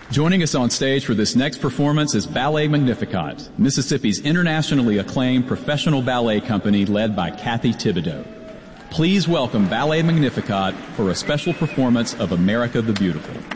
Joining us on stage for this next performance is Ballet Magnificat, Mississippi's internationally acclaimed professional ballet company led by Kathy Thibodeau. Please welcome Ballet Magnificat for a special performance of America the Beautiful.